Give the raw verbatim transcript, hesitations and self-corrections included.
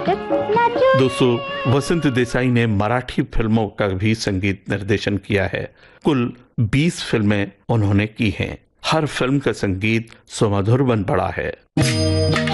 दोस्तों, वसंत देसाई ने मराठी फिल्मों का भी संगीत निर्देशन किया है। कुल बीस फिल्में उन्होंने की हैं। हर फिल्म का संगीत सुमधुर बन पड़ा है।